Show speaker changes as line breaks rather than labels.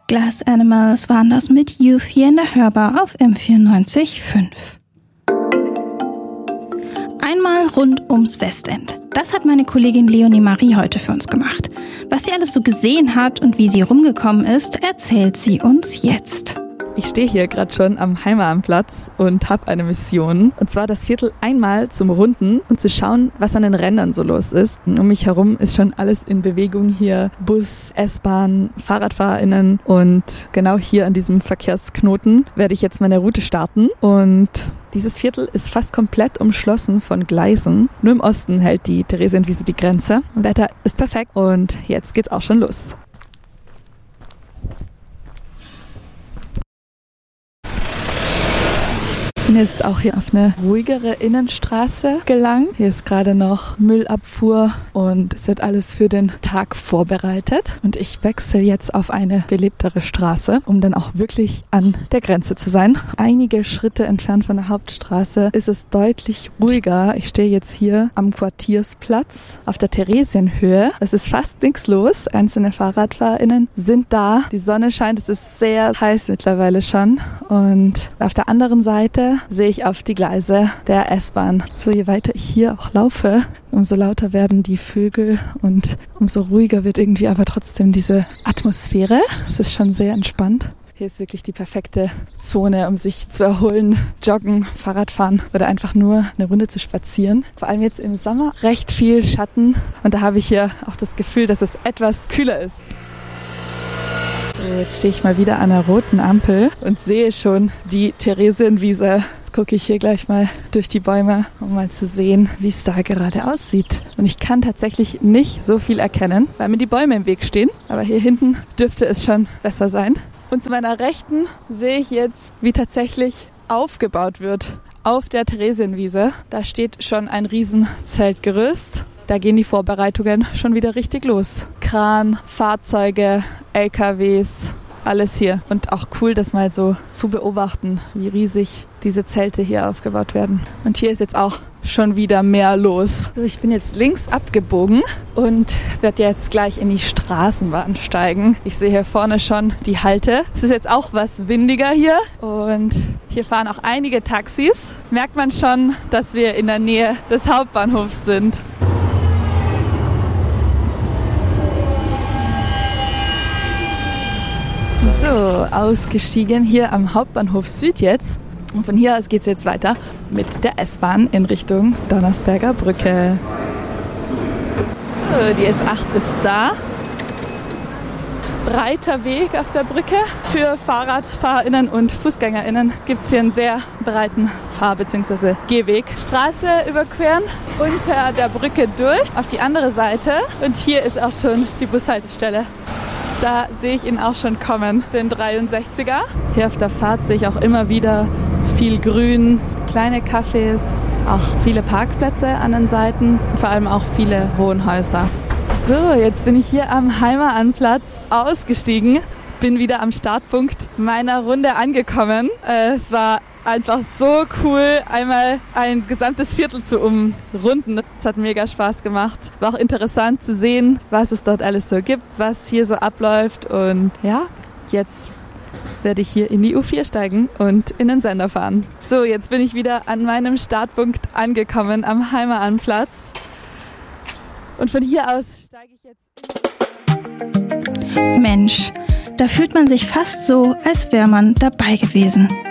Glass Animals waren das mit Youth hier in der Hörbar auf M94.5. Einmal rund ums Westend. Das hat meine Kollegin Leonie Marie heute für uns gemacht. Was sie alles so gesehen hat und wie sie rumgekommen ist, erzählt sie uns jetzt.
Ich stehe hier gerade schon am Heimatenplatz und habe eine Mission. Und zwar das Viertel einmal zum Runden und zu schauen, was an den Rändern so los ist. Um mich herum ist schon alles in Bewegung hier. Bus, S-Bahn, FahrradfahrerInnen. Und genau hier an diesem Verkehrsknoten werde ich jetzt meine Route starten. Und dieses Viertel ist fast komplett umschlossen von Gleisen. Nur im Osten hält die Theresienwiese die Grenze. Wetter ist perfekt und jetzt geht's auch schon los. Ich bin jetzt auch hier auf eine ruhigere Innenstraße gelangt. Hier ist gerade noch Müllabfuhr und es wird alles für den Tag vorbereitet. Und ich wechsle jetzt auf eine belebtere Straße, um dann auch wirklich an der Grenze zu sein. Einige Schritte entfernt von der Hauptstraße ist es deutlich ruhiger. Ich stehe jetzt hier am Quartiersplatz auf der Theresienhöhe. Es ist fast nichts los. Einzelne FahrradfahrerInnen sind da. Die Sonne scheint, es ist sehr heiß mittlerweile schon. Und auf der anderen Seite sehe ich auf die Gleise der S-Bahn. So, je weiter ich hier auch laufe, umso lauter werden die Vögel und umso ruhiger wird irgendwie aber trotzdem diese Atmosphäre. Es ist schon sehr entspannt. Hier ist wirklich die perfekte Zone, um sich zu erholen, joggen, Fahrradfahren oder einfach nur eine Runde zu spazieren. Vor allem jetzt im Sommer recht viel Schatten und da habe ich hier auch das Gefühl, dass es etwas kühler ist. So, jetzt stehe ich mal wieder an einer roten Ampel und sehe schon die Theresienwiese. Jetzt gucke ich hier gleich mal durch die Bäume, um mal zu sehen, wie es da gerade aussieht. Und ich kann tatsächlich nicht so viel erkennen, weil mir die Bäume im Weg stehen. Aber hier hinten dürfte es schon besser sein. Und zu meiner Rechten sehe ich jetzt, wie tatsächlich aufgebaut wird auf der Theresienwiese. Da steht schon ein Riesenzeltgerüst. Da gehen die Vorbereitungen schon wieder richtig los. Kran, Fahrzeuge, LKWs, alles hier. Und auch cool, das mal so zu beobachten, wie riesig diese Zelte hier aufgebaut werden. Und hier ist jetzt auch schon wieder mehr los. So, ich bin jetzt links abgebogen und werde jetzt gleich in die Straßenbahn steigen. Ich sehe hier vorne schon die Halte. Es ist jetzt auch was windiger hier und hier fahren auch einige Taxis. Merkt man schon, dass wir in der Nähe des Hauptbahnhofs sind. So, ausgestiegen hier am Hauptbahnhof Süd jetzt. Und von hier aus geht es jetzt weiter mit der S-Bahn in Richtung Donnersberger Brücke. So, die S8 ist da. Breiter Weg auf der Brücke. Für FahrradfahrerInnen und FußgängerInnen gibt es hier einen sehr breiten Fahr- bzw. Gehweg. Straße überqueren, unter der Brücke durch, auf die andere Seite. Und hier ist auch schon die Bushaltestelle. Da sehe ich ihn auch schon kommen, den 63er. Hier auf der Fahrt sehe ich auch immer wieder viel Grün, kleine Cafés, auch viele Parkplätze an den Seiten, vor allem auch viele Wohnhäuser. So, jetzt bin ich hier am Heimatenplatz ausgestiegen, bin wieder am Startpunkt meiner Runde angekommen. Es war einfach so cool, einmal ein gesamtes Viertel zu umrunden. Es hat mega Spaß gemacht. War auch interessant zu sehen, was es dort alles so gibt, was hier so abläuft. Und ja, jetzt werde ich hier in die U4 steigen und in den Sender fahren. So, jetzt bin ich wieder an meinem Startpunkt angekommen am Heimatenplatz. Und von hier aus steige ich jetzt...
Mensch, da fühlt man sich fast so, als wäre man dabei gewesen.